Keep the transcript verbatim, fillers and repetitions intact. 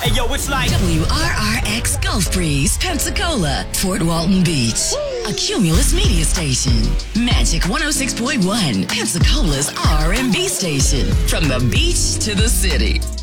Hey, yo, it's like W R R X Gulf Breeze, Pensacola, Fort Walton Beach. A Cumulus media station. Magic one oh six point one, Pensacola's R and B station. From the beach to the city.